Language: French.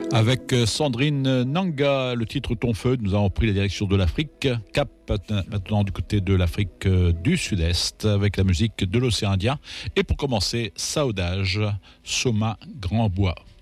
Avec Sandrine Nanga, le titre Ton Feu, nous avons pris la direction de l'Afrique, cap maintenant du côté de l'Afrique du Sud-Est, avec la musique de l'océan Indien. Et pour commencer, Saudage, Soma Grand Bois.